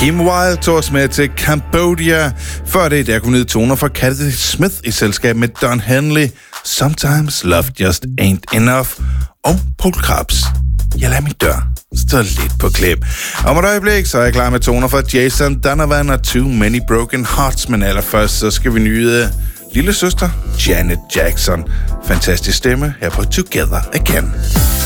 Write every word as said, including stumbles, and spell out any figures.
Kim Wilde tog os med til Cambodia. Før det, der kunne nyde toner fra Cathy Smith i selskab med Don Henley. Sometimes Love Just Ain't Enough. Og Paul Krabs. Jeg lader min dør stå lidt på klip. Om et øjeblik, så er jeg klar med toner fra Jason Donovan og Too Many Broken Hearts. Men allerførst, så skal vi nyde lille søster Janet Jackson. Fantastisk stemme her på Together Again.